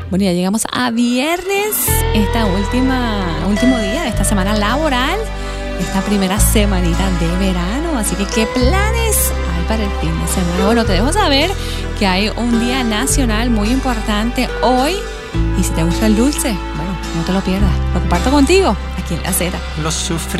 Bueno, ya llegamos a viernes, último día de esta semana laboral, esta primera semanita de verano. Así que, ¿qué planes hay para el fin de semana? Bueno, te dejo saber que hay un día nacional muy importante hoy. Y si te gusta el dulce, bueno, no te lo pierdas. Lo comparto contigo aquí en La Z. Los